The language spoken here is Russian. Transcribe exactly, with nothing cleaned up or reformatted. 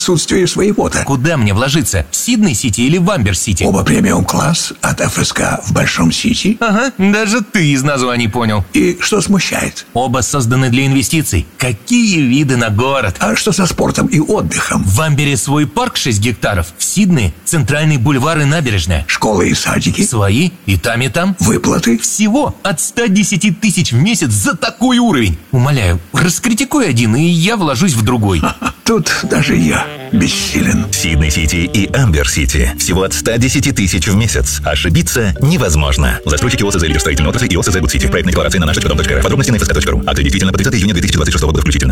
отсутствие своего-то. Куда мне вложиться? В Сидней-Сити или в Амбер-Сити? Оба премиум-класс от эф эс ка в Большом Сити. Ага, даже ты из названий понял. И что смущает? Оба созданы для инвестиций. Какие виды на город? А что со спортом и отдыхом? В Амбере свой парк шесть гектаров. В Сиднее центральный бульвар и набережная. Школы и садики? Свои и там, и там. Выплаты? Всего от ста десяти тысяч в месяц за такой уровень. Умоляю, раскритикуй один, и я вложусь в другой. Тут даже я бессилен. Сидней-Сити и Амбер-Сити. Всего от ста десяти тысяч в месяц. Ошибиться невозможно. Застройщики ОСЗ «Лидер строительной отрасли» и ОСЗ «Гудсити». Проектная декларация на наша точка ру. Подробности на эф эс ка точка ру. Акты действительно по тридцатое июня две тысячи двадцать шестого года включительно.